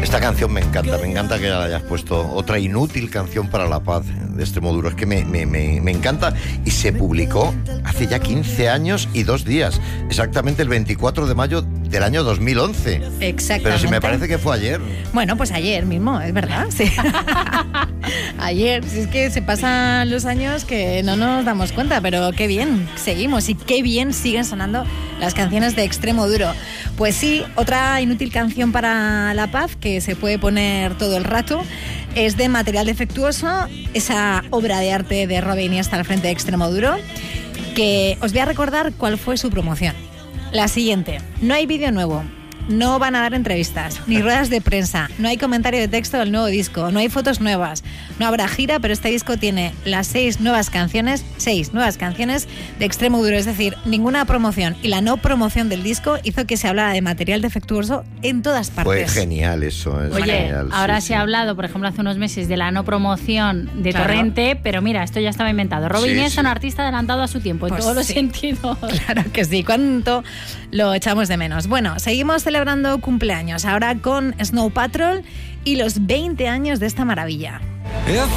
Esta canción me encanta que la hayas puesto. Otra inútil canción para la paz de Extremoduro. Es que me encanta y se publicó hace ya 15 años y 2 días. Exactamente el 24 de mayo del año 2011. Exactamente. Pero si me parece que fue ayer. Bueno, pues ayer mismo, es verdad. Sí. Ayer, si es que se pasan los años que no nos damos cuenta, pero qué bien seguimos y qué bien siguen sonando las canciones de Extremoduro. Pues sí, otra inútil canción para la paz que se puede poner todo el rato es de Material Defectuoso, esa obra de arte de Robin Iniesta al frente de Extremoduro, que os voy a recordar cuál fue su promoción. La siguiente: no hay vídeo nuevo, no van a dar entrevistas, ni ruedas de prensa, no hay comentario de texto del nuevo disco, no hay fotos nuevas, no habrá gira, pero este disco tiene las 6 nuevas canciones de Extremoduro, es decir, ninguna promoción, y la no promoción del disco hizo que se hablara de Material Defectuoso en todas partes. Fue genial eso. Oye, genial, ahora sí, se ha hablado, por ejemplo, hace unos meses de la no promoción de Torrente, pero mira, esto ya estaba inventado. Robin Iniesta, un artista adelantado a su tiempo, en todos los sentidos. Claro que sí, cuánto lo echamos de menos. Bueno, seguimos celebrando cumpleaños, ahora con Snow Patrol y los 20 años de esta maravilla.